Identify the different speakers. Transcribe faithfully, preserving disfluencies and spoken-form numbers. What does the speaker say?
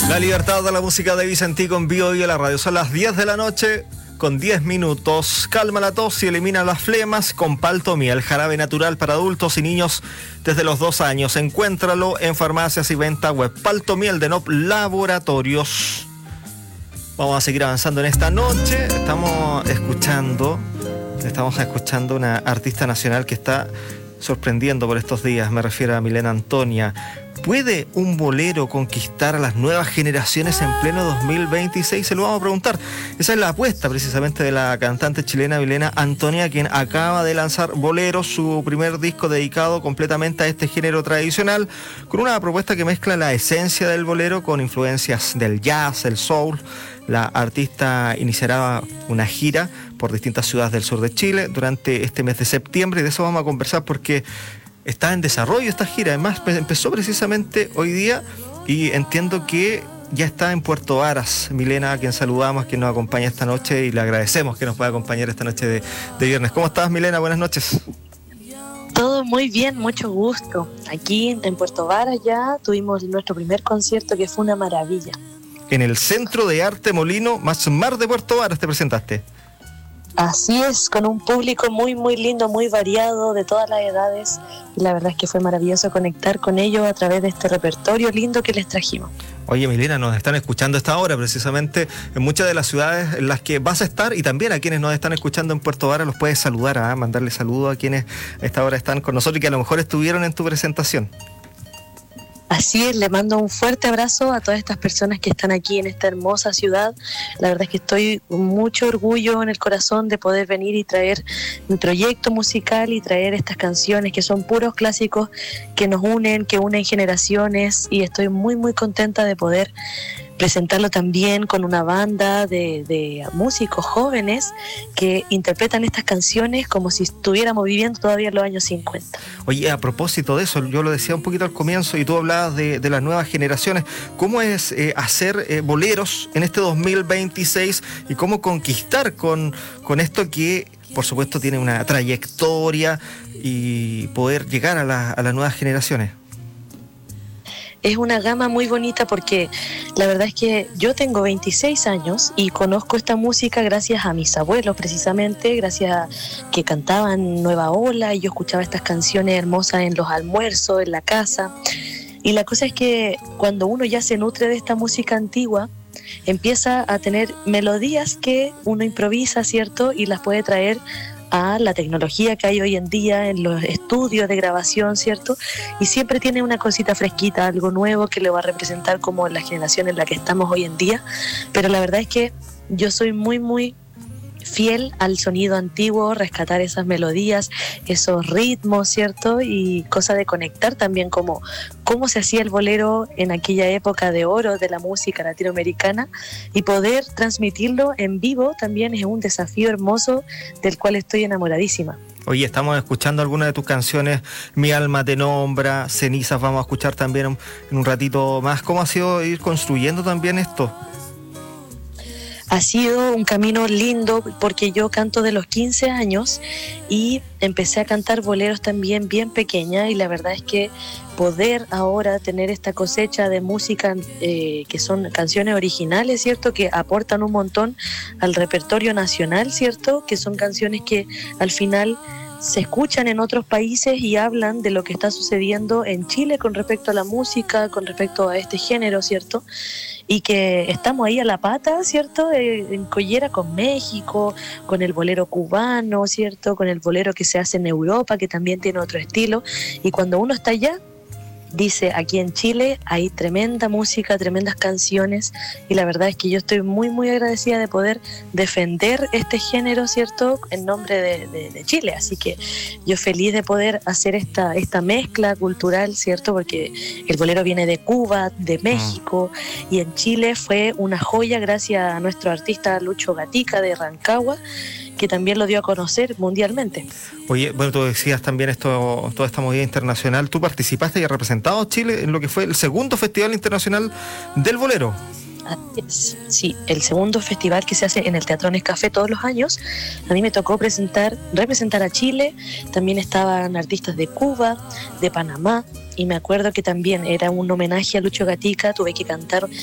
Speaker 1: La libertad de la música de Vicentico en vivo y en la radio. Son las diez de la noche con diez minutos. Calma la tos y elimina las flemas con Paltomiel, jarabe natural para adultos y niños desde los dos años. Encuéntralo en farmacias y venta web. Paltomiel de Nop Laboratorios. Vamos a seguir avanzando en esta noche. Estamos escuchando, estamos escuchando una artista nacional que está sorprendiendo por estos días. Me refiero a Milena Antonia. ¿Puede un bolero conquistar a las nuevas generaciones en pleno dos mil veintiséis? Se lo vamos a preguntar. Esa es la apuesta precisamente de la cantante chilena Milena Antonia, quien acaba de lanzar Bolero, su primer disco dedicado completamente a este género tradicional, con una propuesta que mezcla la esencia del bolero con influencias del jazz, el soul. La artista iniciará una gira por distintas ciudades del sur de Chile durante este mes de septiembre, y de eso vamos a conversar porque está en desarrollo esta gira. Además, empezó precisamente hoy día y entiendo que ya está en Puerto Varas. Milena, a quien saludamos, quien nos acompaña esta noche, y le agradecemos que nos pueda acompañar esta noche de, de viernes. ¿Cómo estás, Milena? Buenas noches.
Speaker 2: Todo muy bien, mucho gusto. Aquí en Puerto Varas ya tuvimos nuestro primer concierto, que fue una maravilla.
Speaker 1: En el Centro de Arte Molino Más Mar de Puerto Varas te presentaste.
Speaker 2: Así es, con un público muy muy lindo, muy variado, de todas las edades, y la verdad es que fue maravilloso conectar con ellos a través de este repertorio lindo que les trajimos.
Speaker 1: Oye, Milena, nos están escuchando esta hora precisamente en muchas de las ciudades en las que vas a estar, y también a quienes nos están escuchando en Puerto Varas los puedes saludar, ¿eh? Mandarle saludos a quienes a esta hora están con nosotros y que a lo mejor estuvieron en tu presentación.
Speaker 2: Así es, le mando un fuerte abrazo a todas estas personas que están aquí en esta hermosa ciudad. La verdad es que estoy con mucho orgullo en el corazón de poder venir y traer mi proyecto musical y traer estas canciones que son puros clásicos que nos unen, que unen generaciones, y estoy muy muy contenta de poder presentarlo también con una banda de, de músicos jóvenes que interpretan estas canciones como si estuviéramos viviendo todavía en los años cincuenta.
Speaker 1: Oye, a propósito de eso, yo lo decía un poquito al comienzo y tú hablabas de, de las nuevas generaciones. ¿Cómo es eh, hacer eh, boleros en este dos mil veintiséis y cómo conquistar con, con esto que, por supuesto, tiene una trayectoria, y poder llegar a, la, a las nuevas generaciones?
Speaker 2: Es una gama muy bonita porque la verdad es que yo tengo veintiséis años y conozco esta música gracias a mis abuelos, precisamente, gracias a que cantaban Nueva Ola, y yo escuchaba estas canciones hermosas en los almuerzos, en la casa. Y la cosa es que cuando uno ya se nutre de esta música antigua, empieza a tener melodías que uno improvisa, ¿cierto? Y las puede traer a la tecnología que hay hoy en día en los estudios de grabación, ¿cierto? Y siempre tiene una cosita fresquita, algo nuevo que le va a representar como la generación en la que estamos hoy en día. Pero la verdad es que yo soy muy, muy fiel al sonido antiguo, rescatar esas melodías, esos ritmos, ¿cierto? Y cosa de conectar también como cómo se hacía el bolero en aquella época de oro de la música latinoamericana, y poder transmitirlo en vivo también es un desafío hermoso del cual estoy enamoradísima.
Speaker 1: Oye, estamos escuchando algunas de tus canciones, Mi alma te nombra, Cenizas, vamos a escuchar también en, en un ratito más. ¿Cómo ha sido ir construyendo también esto?
Speaker 2: Ha sido un camino lindo porque yo canto de los quince años y empecé a cantar boleros también bien pequeña, y la verdad es que poder ahora tener esta cosecha de música eh, que son canciones originales, ¿cierto? Que aportan un montón al repertorio nacional, ¿cierto? Que son canciones que al final se escuchan en otros países y hablan de lo que está sucediendo en Chile con respecto a la música, con respecto a este género, ¿cierto? Y que estamos ahí a la pata, ¿cierto? En collera con México, con el bolero cubano, ¿cierto? Con el bolero que se hace en Europa, que también tiene otro estilo. Y cuando uno está allá, dice, aquí en Chile hay tremenda música, tremendas canciones, y la verdad es que yo estoy muy muy agradecida de poder defender este género, ¿cierto?, en nombre de, de, de Chile. Así que yo feliz de poder hacer esta, esta mezcla cultural, ¿cierto?, porque el bolero viene de Cuba, de México, y en Chile fue una joya gracias a nuestro artista Lucho Gatica de Rancagua, que también lo dio a conocer mundialmente.
Speaker 1: Oye, bueno, tú decías también esto, toda esta movida internacional. Tú participaste y has representado a Chile en lo que fue el segundo Festival Internacional del Bolero.
Speaker 2: Sí, el segundo festival que se hace en el Teatro Nescafé todos los años. A mí me tocó presentar, representar a Chile. También estaban artistas de Cuba, de Panamá, y me acuerdo que también era un homenaje a Lucho Gatica. Tuve que cantar